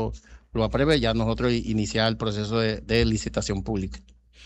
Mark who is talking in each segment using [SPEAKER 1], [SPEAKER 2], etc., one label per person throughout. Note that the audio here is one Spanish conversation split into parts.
[SPEAKER 1] lo apruebe, ya nosotros iniciar el proceso de licitación pública.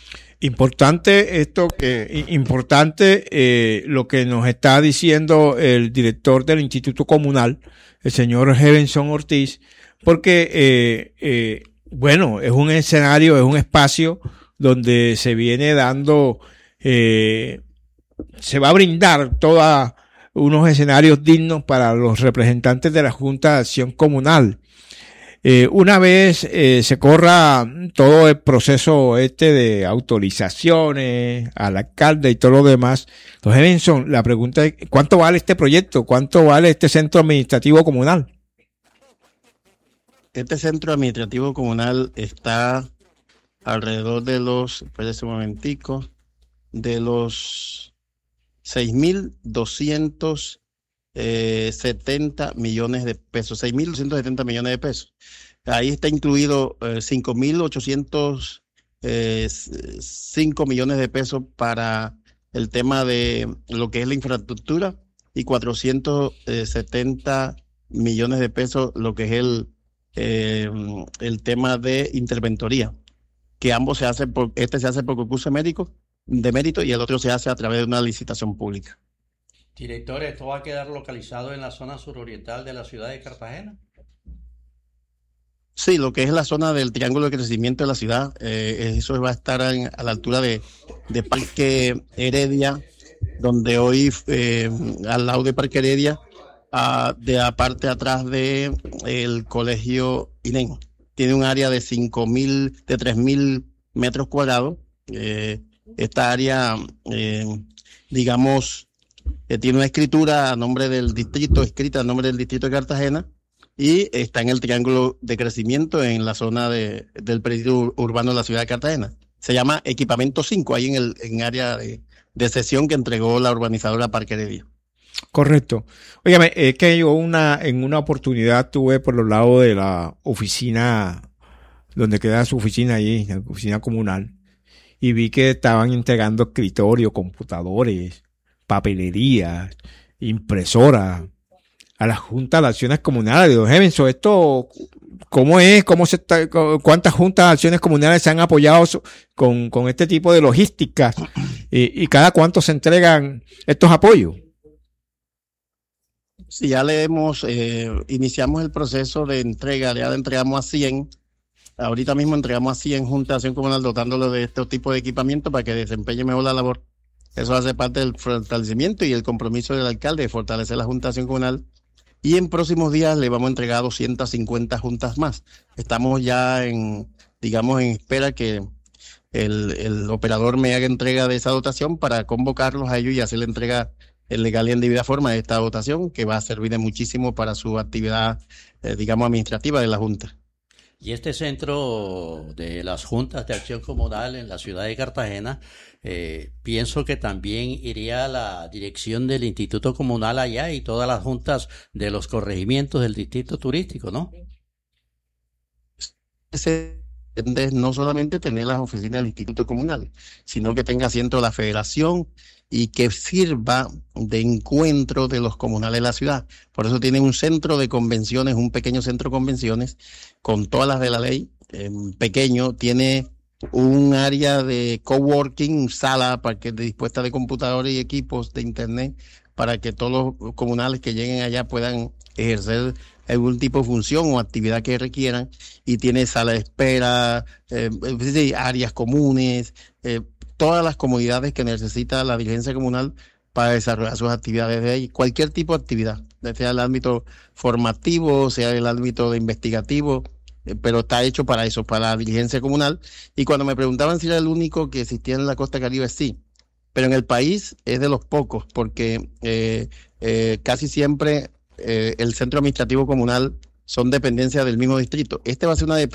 [SPEAKER 2] Importante lo que nos está diciendo el director del Instituto Comunal, el señor Hevenson Ortiz, porque bueno, es un escenario, es un espacio donde se viene dando, se va a brindar todos unos escenarios dignos para los representantes de la Junta de Acción Comunal. Una vez se corra todo el proceso de autorizaciones al alcalde y todo lo demás, entonces Benson, la pregunta es, ¿cuánto vale este proyecto? ¿Cuánto vale este centro administrativo comunal?
[SPEAKER 1] Este centro administrativo comunal está alrededor de los, espérese un momentico, de los 6.270 millones de pesos, 6.270 millones de pesos. Ahí está incluido 5.805 millones de pesos para el tema de lo que es la infraestructura y 470 millones de pesos lo que es el tema de interventoría, que ambos se hace se hace por concurso de mérito y el otro se hace a través de una licitación pública.
[SPEAKER 3] Director, ¿esto va a quedar localizado en la zona suroriental de la ciudad de Cartagena?
[SPEAKER 1] Sí, lo que es la zona del triángulo de crecimiento de la ciudad, eso va a estar a la altura de Parque Heredia, donde hoy al lado de Parque Heredia, de la parte atrás de el colegio INEN. Tiene un área de 3.000 metros cuadrados. Esta área, digamos, tiene una escritura a nombre del distrito, escrita a nombre del distrito de Cartagena, y está en el triángulo de crecimiento en la zona del predio urbano de la ciudad de Cartagena. Se llama Equipamiento 5, ahí en área de cesión que entregó la urbanizadora Parque Heredia.
[SPEAKER 2] Correcto. Óigame, es que yo en una oportunidad estuve por los lados de la oficina, donde queda su oficina allí, la oficina comunal, y vi que estaban entregando escritorios, computadores, papelerías, impresoras a la Junta de Acciones Comunales. Don Hevenson, esto, ¿cómo es? ¿Cuántas juntas de acciones comunales se han apoyado con este tipo de logística? ¿Y cada cuánto se entregan estos apoyos?
[SPEAKER 1] Sí, ya iniciamos el proceso de entrega, ya le entregamos a 100. Ahorita mismo entregamos a 100 juntas de acción comunal dotándolo de este tipo de equipamiento para que desempeñe mejor la labor. Eso hace parte del fortalecimiento y el compromiso del alcalde de fortalecer la Junta de Acción Comunal. Y en próximos días le vamos a entregar 250 juntas más. Estamos ya en espera que el operador me haga entrega de esa dotación para convocarlos a ellos y hacer la entrega en legal y en debida forma de esta dotación, que va a servir de muchísimo para su actividad, administrativa de la Junta.
[SPEAKER 3] Y este centro de las juntas de acción comunal en la ciudad de Cartagena, pienso que también iría a la dirección del Instituto Comunal allá y todas las juntas de los corregimientos del distrito turístico, ¿no?
[SPEAKER 1] No solamente tener las oficinas del Instituto Comunal, sino que tenga asiento de la Federación y que sirva de encuentro de los comunales de la ciudad. Por eso tiene un centro de convenciones, un pequeño centro de convenciones, con todas las de la ley, pequeño, tiene un área de coworking, sala para que dispuesta de computadores y equipos de internet, para que todos los comunales que lleguen allá puedan ejercer algún tipo de función o actividad que requieran, y tiene sala de espera, áreas comunes, todas las comodidades que necesita la dirigencia comunal para desarrollar sus actividades de ahí, cualquier tipo de actividad, sea el ámbito formativo, sea el ámbito de investigativo, pero está hecho para eso, para la dirigencia comunal. Y cuando me preguntaban si era el único que existía en la costa Caribe, sí, pero en el país es de los pocos, porque casi siempre el centro administrativo comunal son dependencias del mismo distrito. Este va a ser una dependencia